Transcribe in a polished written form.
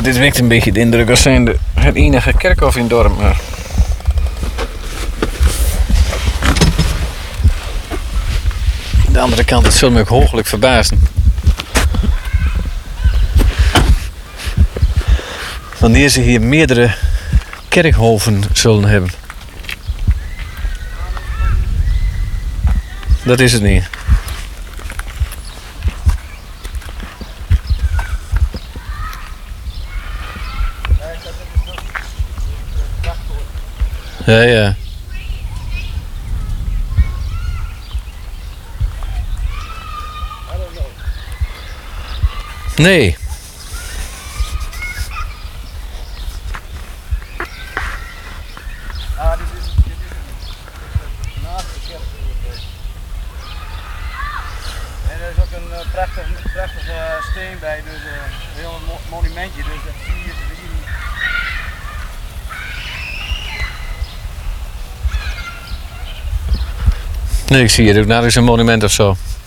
Dit wekt een beetje de indruk als zijn het enige kerkhof in het dorp. Maar... Aan de andere kant, het zullen me ook hooglijk verbazen. Wanneer ze hier meerdere kerkhoven zullen hebben. Dat is het niet. Ja, ja. Nee. Ah, dit is naast de kerk. En er is ook een prachtige steen bij, dus een heel monumentje, dus dat zie je te zien. Nee, ik zie hier ook nergens een monument of zo.